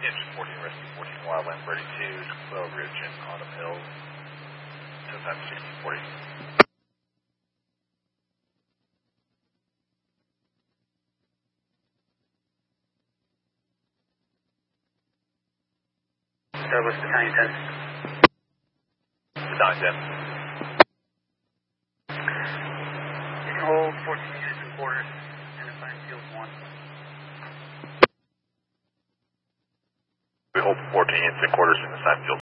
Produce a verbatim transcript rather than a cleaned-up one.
Engine fourteen, Rescue fourteen, Wildland thirty-two, Quail Ridge and Autumn Hill, sometime sixteen forty. Douglas, Battalion ten. Battalion ten. You can hold fourteen units in quarters and assign field one. We hold fourteen units in quarters and assign field